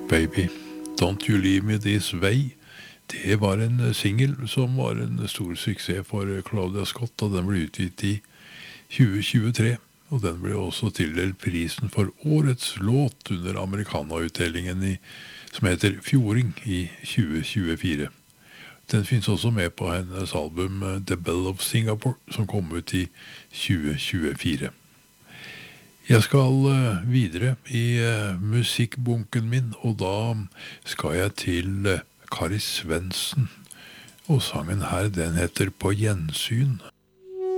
Baby, Don't You Leave Me This Way. Det var en single som var en stor suksess for Claudia Scott, og den ble utgitt i 2023. Og den ble også tildelt prisen for årets låt under Americana-utdelingen som heter Fjording i 2024. Den finnes også med på hennes album The Belle of Singapore, som kom ut i 2024. Jeg skal videre i musikkbunken min, og da skal jeg til Kari Svendsen. Og sangen her, den heter På gjensyn.